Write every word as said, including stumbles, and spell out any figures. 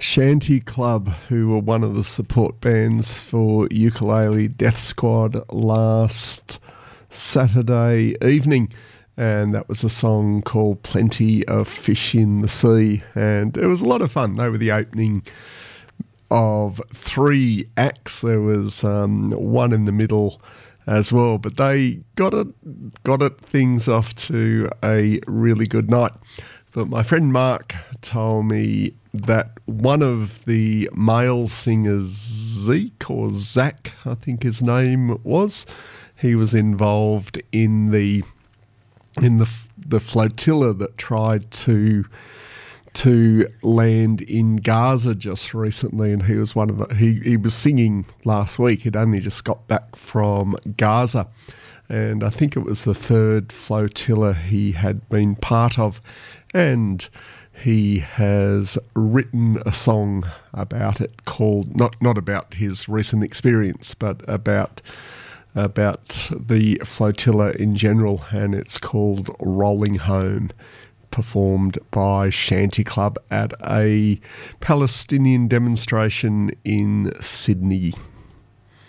Shanty Club, who were one of the support bands for Ukulele Death Squad last Saturday evening. And that was a song called Plenty of Fish in the Sea. And it was a lot of fun. They were the opening of three acts. There was um, one in the middle as well. But they got it, got it things off to a really good night. But my friend Mark told me that one of the male singers, Zeke or Zach, I think his name was, he was involved in the in the the flotilla that tried to to land in Gaza just recently, and he was one of the he, he was singing last week. He'd only just got back from Gaza, and I think it was the third flotilla he had been part of. And he has written a song about it called, not not about his recent experience, but about about the flotilla in general, and it's called Rolling Home, performed by Shanty Club at a Palestinian demonstration in Sydney.